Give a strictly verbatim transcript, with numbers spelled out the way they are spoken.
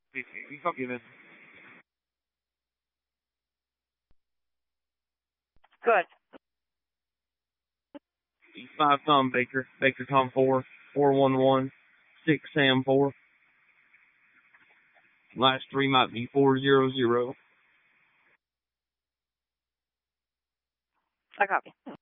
You copy this. Good. Five Tom Baker, Baker Tom four, four one one, six Sam four. Last three might be four zero zero. I copy.